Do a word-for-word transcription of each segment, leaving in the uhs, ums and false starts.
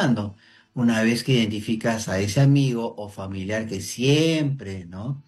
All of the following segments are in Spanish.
pasando. Una vez que identificas a ese amigo o familiar que siempre, ¿no?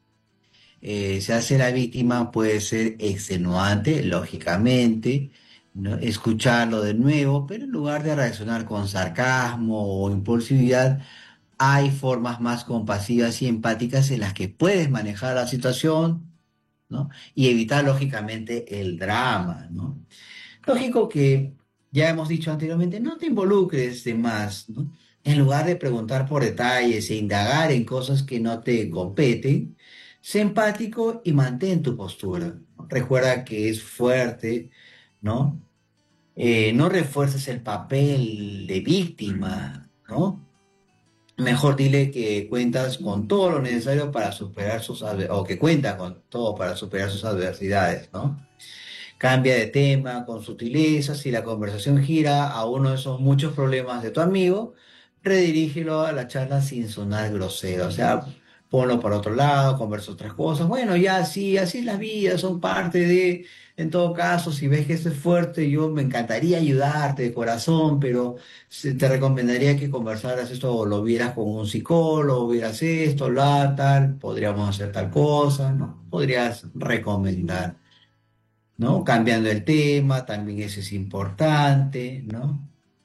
Eh, se hace la víctima, puede ser extenuante, lógicamente, ¿no? Escucharlo de nuevo, pero en lugar de reaccionar con sarcasmo o impulsividad, hay formas más compasivas y empáticas en las que puedes manejar la situación, ¿no? Y evitar, lógicamente, el drama, ¿no? Lógico que, ya hemos dicho anteriormente, no te involucres de más, ¿no? En lugar de preguntar por detalles e indagar en cosas que no te competen, sé empático y mantén tu postura, ¿no? Recuerda que es fuerte, ¿no? Eh, no refuerces el papel de víctima, ¿no? Mejor dile que cuentas con todo lo necesario para superar sus adver- o que cuenta con todo para superar sus adversidades, ¿no? Cambia de tema con sutileza. Si la conversación gira a uno de esos muchos problemas de tu amigo, redirígelo a la charla sin sonar grosero. O sea, ponlo por otro lado, conversa otras cosas. Bueno, ya sí, así es la vida, son parte de... En todo caso, si ves que esto es fuerte, yo me encantaría ayudarte de corazón, pero se- te recomendaría que conversaras esto o lo vieras con un psicólogo, vieras esto, la tal, podríamos hacer tal cosa, ¿no? Podrías recomendar. ¿No? Cambiando el tema, también eso es importante, ¿no?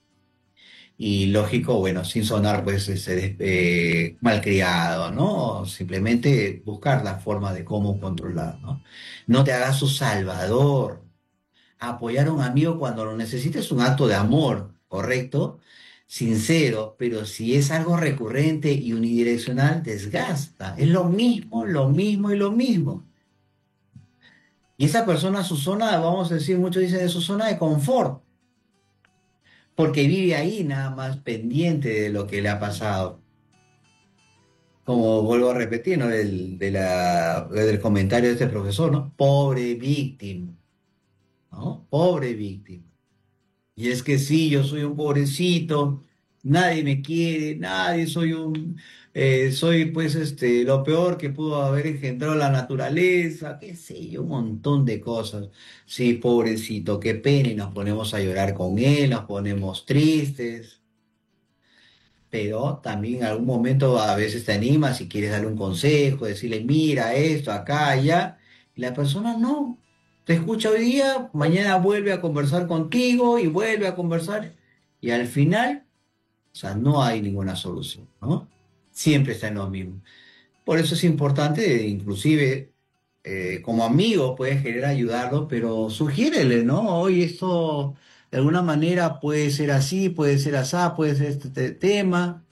Y lógico, bueno, sin sonar pues ser eh, malcriado, ¿no? Simplemente buscar la forma de cómo controlar, ¿no? No te hagas su salvador. Apoyar a un amigo cuando lo necesites es un acto de amor, ¿correcto? Sincero, pero si es algo recurrente y unidireccional, desgasta. Es lo mismo, lo mismo y lo mismo. Y esa persona, su zona, vamos a decir, muchos dicen de su zona de confort, porque vive ahí nada más pendiente de lo que le ha pasado. Como vuelvo a repetir, ¿no? Del, de la, del comentario de este profesor, ¿no? Pobre víctima, ¿no? Pobre víctima. Y es que sí, yo soy un pobrecito, nadie me quiere, nadie soy un, eh, soy pues este, lo peor que pudo haber engendrado la naturaleza, qué sé yo, un montón de cosas. Sí, pobrecito, qué pena, y nos ponemos a llorar con él, nos ponemos tristes, pero también en algún momento a veces te animas si quieres darle un consejo, decirle, mira esto, acá, allá, y la persona no, te escucha hoy día, mañana vuelve a conversar contigo y vuelve a conversar, y al final, o sea, no hay ninguna solución, ¿no? Siempre está en lo mismo. Por eso es importante, inclusive, eh, como amigo, puedes querer ayudarlo, pero sugiérele, ¿no? Oye, esto de alguna manera puede ser así, puede ser así, puede ser este te- tema.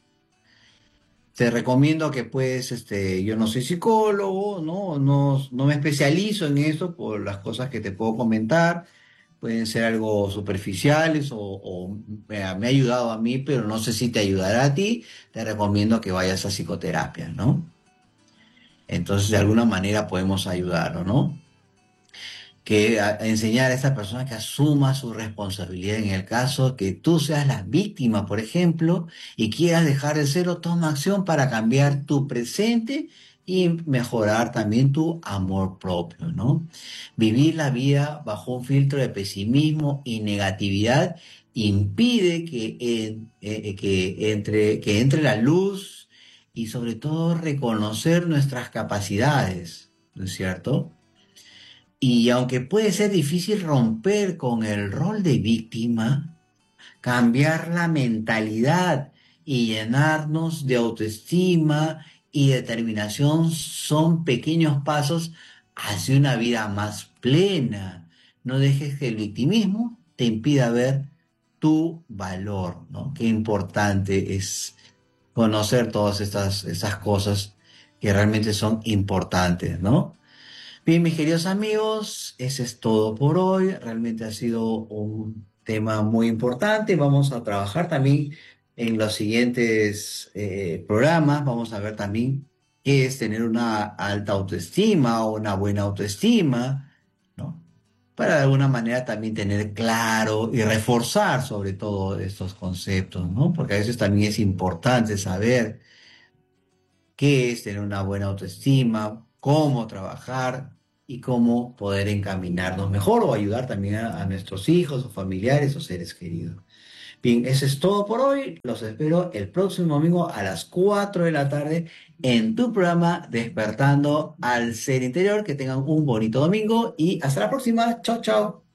Te recomiendo que puedes, este, yo no soy psicólogo, ¿no? No, no me especializo en eso por las cosas que te puedo comentar. Pueden ser algo superficiales o, o me, ha me ha ayudado a mí, pero no sé si te ayudará a ti. Te recomiendo que vayas a psicoterapia, ¿no? Entonces, de alguna manera podemos ayudarlo, ¿no? Que a- a enseñar a esta persona que asuma su responsabilidad en el caso que tú seas la víctima, por ejemplo, y quieras dejar de serlo, toma acción para cambiar tu presente y mejorar también tu amor propio, ¿no? Vivir la vida bajo un filtro de pesimismo y negatividad impide que, en- eh, eh, que entre, que entre la luz y sobre todo reconocer nuestras capacidades, ¿no es cierto? Y aunque puede ser difícil romper con el rol de víctima, cambiar la mentalidad y llenarnos de autoestima y determinación son pequeños pasos hacia una vida más plena. No dejes que el victimismo te impida ver tu valor, ¿no? Qué importante es conocer todas estas, estas cosas que realmente son importantes, ¿no? Bien, mis queridos amigos, ese es todo por hoy. Realmente ha sido un tema muy importante. Vamos a trabajar también en los siguientes eh, programas. Vamos a ver también qué es tener una alta autoestima o una buena autoestima, ¿no? Para de alguna manera también tener claro y reforzar sobre todo estos conceptos, ¿no? Porque a veces también es importante saber qué es tener una buena autoestima, cómo trabajar y cómo poder encaminarnos mejor o ayudar también a, a nuestros hijos o familiares o seres queridos. Bien, eso es todo por hoy. Los espero el próximo domingo a las cuatro de la tarde en tu programa Despertando al Ser Interior. Que tengan un bonito domingo y hasta la próxima. Chao, chao.